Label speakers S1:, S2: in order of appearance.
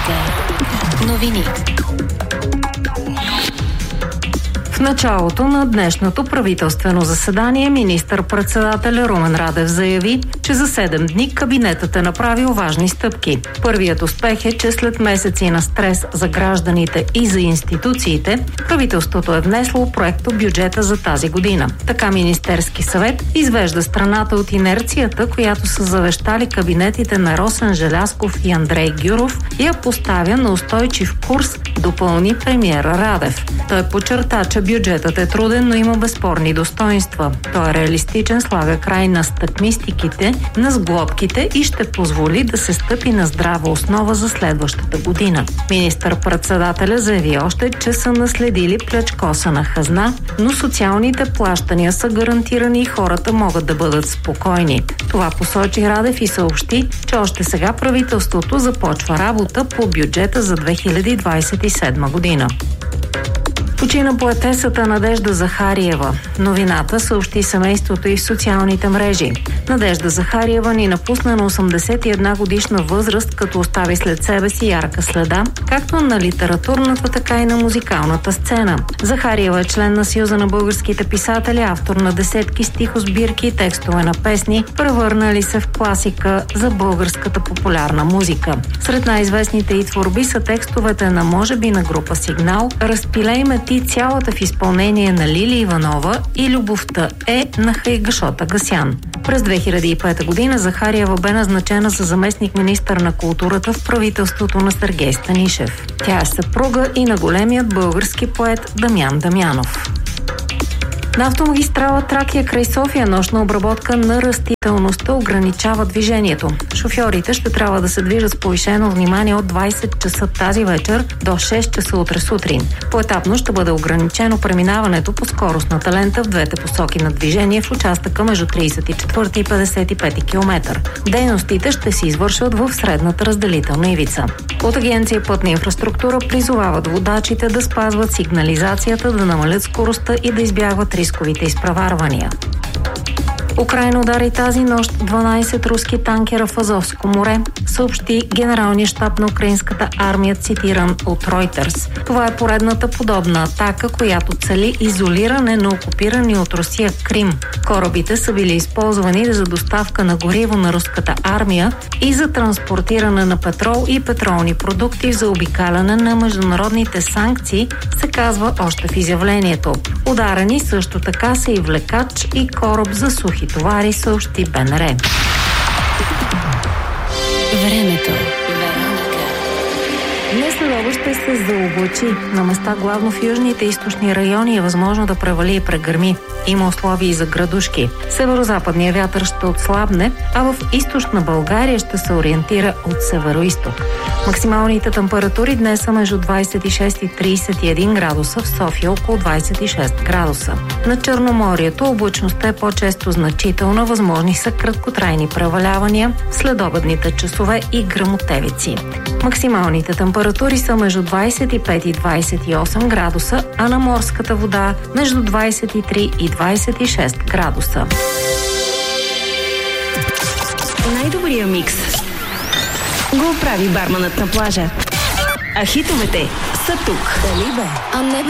S1: Вероника. Новини.
S2: В началото на днешното правителствено заседание министър-председателя Румен Радев заяви, че за 7 дни кабинетът е направил важни стъпки. Първият успех е, че след месеци на стрес за гражданите и за институциите, правителството е внесло проекто бюджета за тази година. Така Министерски съвет извежда страната от инерцията, която са завещали кабинетите на Росен Желязков и Андрей Гюров, и я поставя на устойчив курс, допълни премиера Радев. Той подчерта, че бюджетът е труден, но има безспорни достоинства. Той е реалистичен, слага край на стъкмистиките, на сглобките и ще позволи да се стъпи на здрава основа за следващата година. Министър-председателя заяви още, че са наследили плячкосана хазна, но социалните плащания са гарантирани и хората могат да бъдат спокойни. Това посочи Радев и съобщи, че още сега правителството започва работа по бюджета за 2027 година. Почина поетесата Надежда Захариева. Новината съобщи семейството и в социалните мрежи. Надежда Захариева ни напусна на 81 годишна възраст, като остави след себе си ярка следа, както на литературната, така и на музикалната сцена. Захариева е член на Съюза на българските писатели, автор на десетки стихосбирки и текстове на песни, превърнали се в класика за българската популярна музика. Сред най-известните й творби са текстовете на "Може би" на група Сигнал, "Разпилей ме ти", цялата в изпълнение на Лили Иванова, и "Любовта е" на Хайгашота Гасян. През 2005 година Захариева бе назначена за заместник-министър на културата в правителството на Сергей Станишев. Тя е съпруга и на големият български поет Дамян Дамянов. На автомагистрала Тракия край София нощна обработка на растителността ограничава движението. Шофьорите ще трябва да се движат с повишено внимание от 20 часа тази вечер до 6 часа утре сутрин. Поетапно ще бъде ограничено преминаването по скоростната лента в двете посоки на движение в участъка между 34 и 55 км. Дейностите ще се извършват в средната разделителна ивица. От Агенция Пътна инфраструктура призовават водачите да спазват сигнализацията, да намалят скоростта и да избягват рисковите изпреварвания. Украйна удари тази нощ 12 руски танкера в Азовско море, съобщи Генералния щаб на украинската армия, цитиран от Reuters. Това е поредната подобна атака, която цели изолиране на окупирани от Русия Крим. Корабите са били използвани за доставка на гориво на руската армия и за транспортиране на петрол и петролни продукти за обикаляне на международните санкции, се казва още в изявлението. Ударени също така са и влекач и кораб за сухи товари, съобщи БНР.
S1: Времето.
S2: Днес следобед ще се заоблачи. На места главно в южните и източни райони е възможно да превали и прегърми. Има условия и за градушки. Северо-западният вятър ще отслабне, а в източна България ще се ориентира от северо-изток. Максималните температури днес са между 26 и 31 градуса, в София около 26 градуса. На Черноморието облачността е по-често значителна, възможни са краткотрайни превалявания, следобедните часове и гръмотевици. Максималните температури са между 25 и 28 градуса, а на морската вода между 23 и 26 градуса.
S3: Най-добрия микс го прави барманът на плажа. А хитовете са тук.
S1: Дали бе? А не бе.